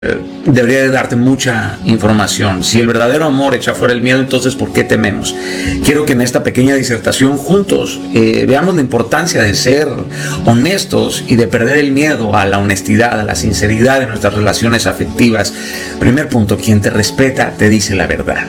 debería de darte mucha información. Si el verdadero amor echa fuera el miedo, entonces ¿por qué tememos? Quiero que en esta pequeña disertación juntos veamos la importancia de ser honestos y de perder el miedo a la honestidad, a la sinceridad en nuestras relaciones afectivas. Primer punto: quien te respeta te dice la verdad.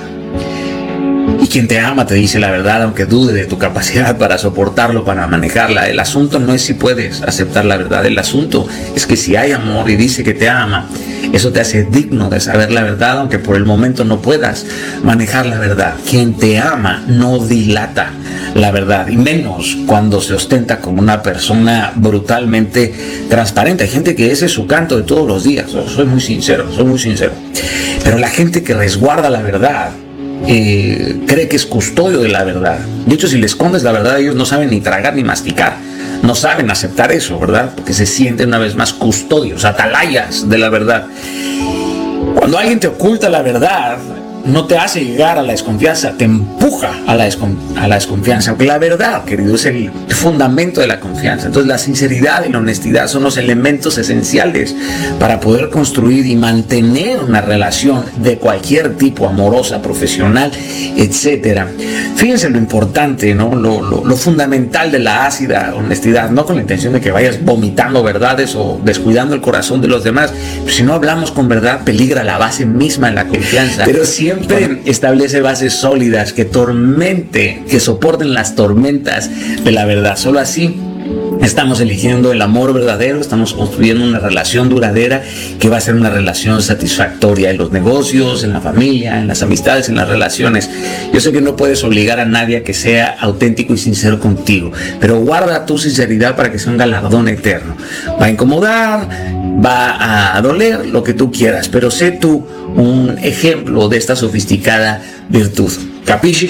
Y quien te ama te dice la verdad, aunque dude de tu capacidad para soportarlo, para manejarla. El asunto no es si puedes aceptar la verdad. El asunto es que si hay amor y dice que te ama, eso te hace digno de saber la verdad, aunque por el momento no puedas manejar la verdad. Quien te ama no dilata la verdad, y menos cuando se ostenta como una persona brutalmente transparente. Hay gente que ese es su canto de todos los días. Soy muy sincero. Pero la gente que resguarda la verdad cree que es custodio de la verdad. De hecho, si le escondes la verdad, ellos no saben ni tragar ni masticar. No saben aceptar eso, ¿verdad? Porque se sienten una vez más custodios, atalayas de la verdad. Cuando alguien te oculta la verdad, no te hace llegar a la desconfianza, te empuja a la desconfianza. Porque la verdad, querido, es el fundamento de la confianza. Entonces, la sinceridad y la honestidad son los elementos esenciales para poder construir y mantener una relación de cualquier tipo, amorosa, profesional, etcétera. Fíjense lo importante, ¿no? Lo fundamental de la ácida honestidad, no con la intención de que vayas vomitando verdades o descuidando el corazón de los demás. Pero si no hablamos con verdad, peligra la base misma de la confianza. Pero siempre establece bases sólidas que soporten las tormentas de la verdad. Solo así estamos eligiendo el amor verdadero, estamos construyendo una relación duradera que va a ser una relación satisfactoria en los negocios, en la familia, en las amistades, en las relaciones. Yo sé que no puedes obligar a nadie a que sea auténtico y sincero contigo, pero guarda tu sinceridad para que sea un galardón eterno. Va a incomodar, va a doler, lo que tú quieras, pero sé tú un ejemplo de esta sofisticada virtud. ¿Capisci?